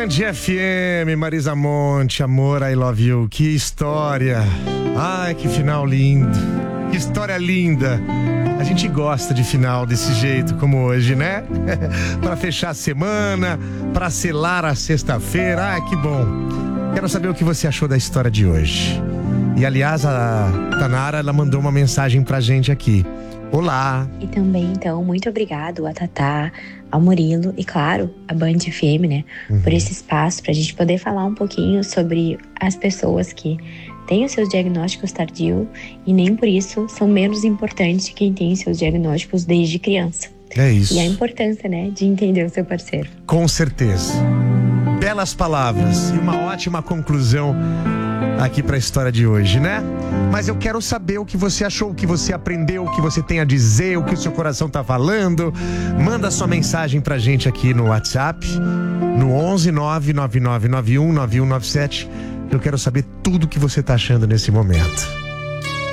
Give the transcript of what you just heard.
Band FM, Marisa Monte, Amor, I Love You. Que história. Ai, que final lindo. Que história linda. A gente gosta de final desse jeito, como hoje, né? Pra fechar a semana, pra selar a sexta-feira. Ai, que bom. Quero saber o que você achou da história de hoje. E, aliás, a Tanara, ela mandou uma mensagem pra gente aqui. Olá. E também, então, muito obrigado a Tatá, ao Murilo e, claro, a Band FM, né? Por esse espaço pra gente poder falar um pouquinho sobre as pessoas que têm os seus diagnósticos tardios e nem por isso são menos importantes que quem tem seus diagnósticos desde criança. É isso. E a importância, né, de entender o seu parceiro. Com certeza. Belas palavras e uma ótima conclusão aqui para a história de hoje, né? Mas eu quero saber o que você achou, o que você aprendeu, o que você tem a dizer, o que o seu coração tá falando. Manda sua mensagem pra gente aqui no WhatsApp, no 11 99991 9197. Eu quero saber tudo o que você tá achando nesse momento.